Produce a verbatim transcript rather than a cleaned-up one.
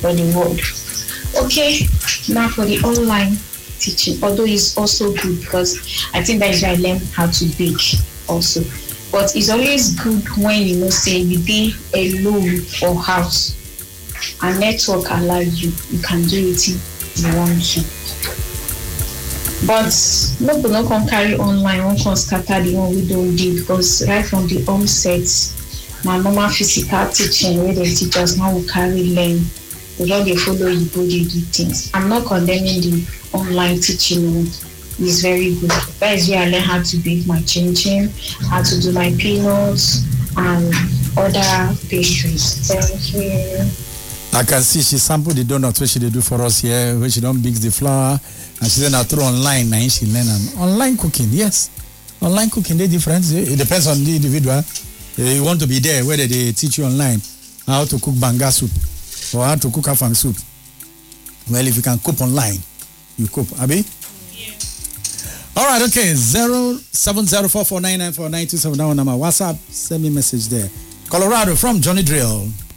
for the world. Okay, now for the online teaching, although it's also good because I think that is where I learned how to bake also. But it's always good when you know say you be alone for house and network allow you, you can do it if you want to. But no go no can carry online, one can scatter the one we don't do because right from the onset, my normal physical teaching where they teach us now we carry learn. We don't they follow you go they do things. I'm not condemning the online teaching. It's very good. That is where I learn how to bake my chin chin, how to do my peanuts and other pastries. Thank you. I can see she sampled the donuts which she they do for us here, where she don't mix the flour and she then I throw online now she learn online cooking. Yes, online cooking they different. It depends on the individual. You want to be there whether they teach you online how to cook banga soup or how to cook afang soup. Well, if you can cook online, you cook. Abi? Yeah. All right, okay. Zero seven zero four four nine nine four nine two seven. That one number. WhatsApp. Send me a message there. Colorado from Johnny Drill.